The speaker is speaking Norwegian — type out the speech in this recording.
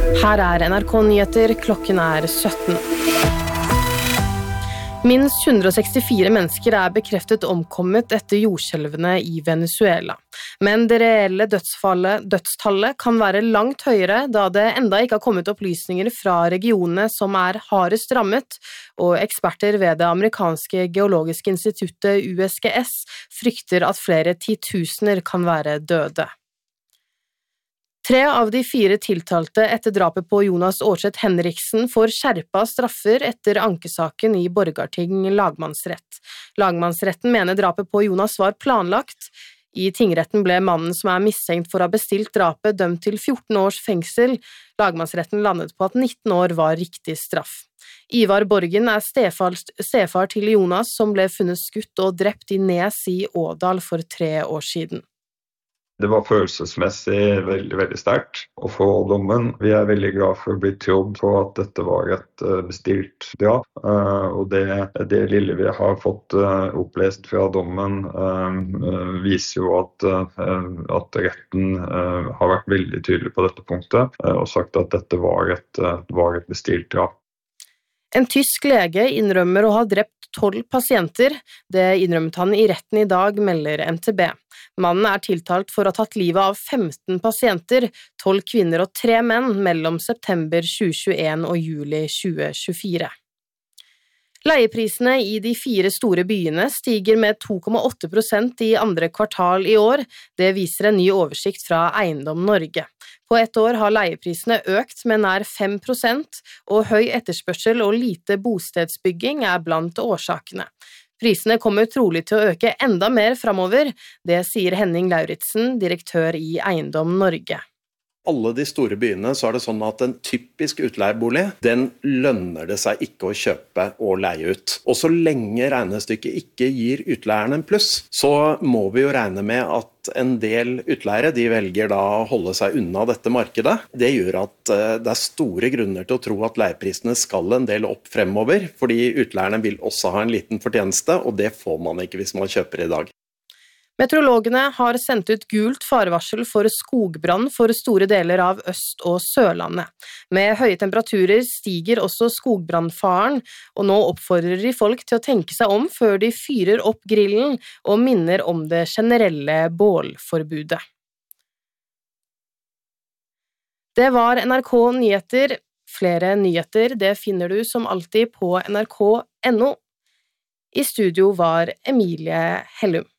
Her NRK Nyheter, klokken 17. Minst 164 mennesker bekreftet omkommet etter jordskjelvene i Venezuela. Men det reelle dødstallet kan være langt høyere, da det enda ikke har kommet opplysninger fra regionene som hardest rammet, og eksperter ved det amerikanske geologiske instituttet USGS frykter at flere titusener kan være døde. 3 av de 4 tiltalte etter drapet på Jonas Årseth Henriksen får skjerpet straffer etter ankesaken i Borgarting lagmannsrett. Lagmannsretten mener drapet på Jonas var planlagt. I tingretten ble mannen som mistenkt for å ha bestilt drapet dømt til 14 års fengsel. Lagmannsretten landet på at 19 år var riktig straff. Ivar Borgen stefar til Jonas, som ble funnet skutt og drept i Nes i Ådal for 3 år siden. Det var følelsesmessig veldig, veldig sterkt å få dommen. Vi veldig glad for å bli trodd på at dette var et bestilt drap. Og det lille vi har fått opplest fra dommen viser jo at retten har vært veldig tydelig på dette punktet og sagt at dette var et bestilt drap. En tysk lege innrømmer å ha drept 12 pasienter. Det innrømmet han i retten i dag, melder NTB. Mannen tiltalt for å ha tatt livet av 15 pasienter, 12 kvinner og 3 menn mellom september 2021 og juli 2024. Leieprisene i de 4 store byene stiger med 2,8% i andre kvartal i år. Det viser en ny oversikt fra Eiendom Norge. På ett år har leieprisene økt med nær 5%, og høy etterspørsel og lite bostedsbygging blant årsakene. Prisene kommer trolig til å øke enda mer fremover, det sier Henning Lauritsen, direktør i Eiendom Norge. Alle de store byene så det sånn at en typisk utleiebolig, den lønner det seg ikke å kjøpe og leie ut. Og så lenge regnestykket ikke gir utleieren en pluss, så må vi jo regne med at en del utleiere, de velger da å holde seg unna dette markedet. Det gjør at det store grunner til å tro at leieprisene skal en del opp fremover, fordi utleierne vil også ha en liten fortjeneste, og det får man ikke hvis man kjøper i dag. Meteorologene har sendt ut gult farevarsel for skogbrann for store deler av Øst- og Sørlandet. Med høye temperaturer stiger også skogbrannfaren, og nå oppfordrer de folk til å tenke seg om før de fyrer opp grillen og minner om det generelle bålforbudet. Det var NRK Nyheter. Flere nyheter det finner du som alltid på nrk.no. I studio var Emilie Hellum.